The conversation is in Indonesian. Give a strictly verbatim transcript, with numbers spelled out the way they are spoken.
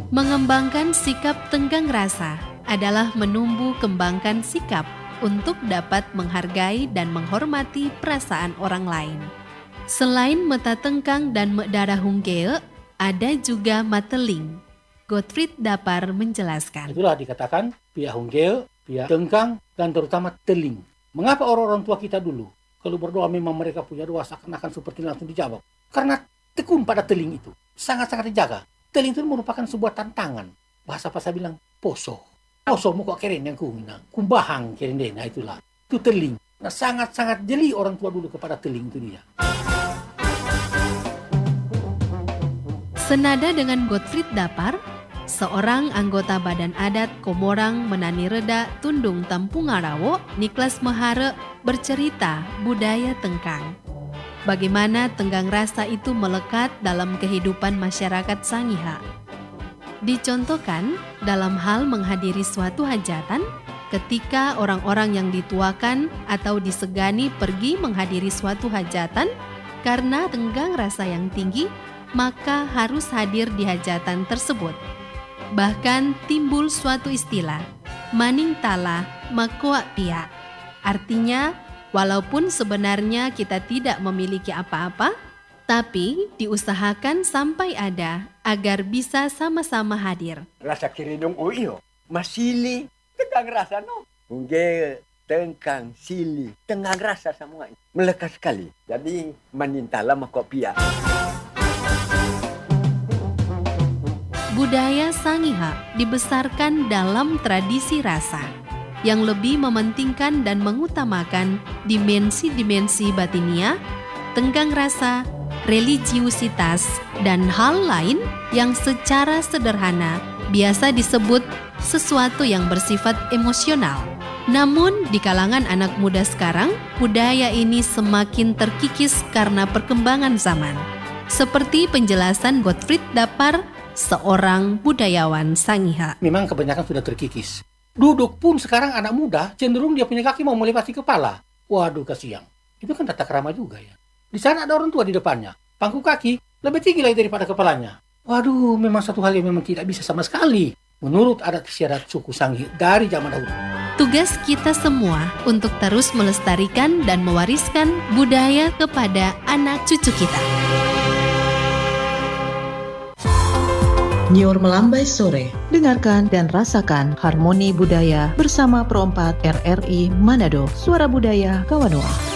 Mengembangkan sikap tenggang rasa adalah menumbuh kembangkan sikap untuk dapat menghargai dan menghormati perasaan orang lain. Selain mata tengkang dan medara hunggeo, ada juga mateling. Gottfried Dapar menjelaskan. Itulah dikatakan pihak hunggeo, pihak tengkang, dan terutama teling. Mengapa orang-orang tua kita dulu, kalau berdoa memang mereka punya doa seakan-akan seperti langsung dijawab? Karena tekun pada teling itu, sangat-sangat dijaga. Teling itu merupakan sebuah tantangan. Bahasa bahasa bilang poso. Poso mu kok keren yang kuhina. Kumbahang keren deh. Nah itulah. Itu teling. Nah sangat-sangat jeli orang tua dulu kepada teling itu dia. Senada dengan Gottfried Dapar, seorang anggota Badan Adat Komorang Menani Reda Tundung Tampungarawo, Niklas Mahare, bercerita budaya tengkang. Bagaimana tenggang rasa itu melekat dalam kehidupan masyarakat Sangiha. Dicontohkan dalam hal menghadiri suatu hajatan, ketika orang-orang yang dituakan atau disegani pergi menghadiri suatu hajatan karena tenggang rasa yang tinggi, maka harus hadir di hajatan tersebut. Bahkan timbul suatu istilah, maning tala makoa pia. Artinya, walaupun sebenarnya kita tidak memiliki apa-apa, tapi diusahakan sampai ada agar bisa sama-sama hadir. Rasa kirinong uyo, masili, tenggang rasa no. Unggel, tengkang, sili, tenggang rasa semua. Melekat sekali. Jadi manintala makopia. Budaya Sangiha dibesarkan dalam tradisi rasa yang lebih mementingkan dan mengutamakan dimensi-dimensi batinia, tenggang rasa, religiusitas, dan hal lain yang secara sederhana biasa disebut sesuatu yang bersifat emosional. Namun di kalangan anak muda sekarang, budaya ini semakin terkikis karena perkembangan zaman. Seperti penjelasan Gottfried Dapar, seorang budayawan Sangiha. Memang kebanyakan sudah terkikis. Duduk pun sekarang anak muda cenderung dia punya kaki mau melewati kepala. Waduh kasihan. Itu kan tata krama juga ya. Di sana ada orang tua di depannya. Pangku kaki lebih tinggi lagi daripada kepalanya. Waduh, memang satu hal yang memang tidak bisa sama sekali menurut adat istiadat suku Sanghi dari zaman dahulu. Tugas kita semua untuk terus melestarikan dan mewariskan budaya kepada anak cucu kita. Nyiur Melambai Sore, dengarkan dan rasakan harmoni budaya bersama Pro empat R R I Manado, Suara Budaya Kawanoa.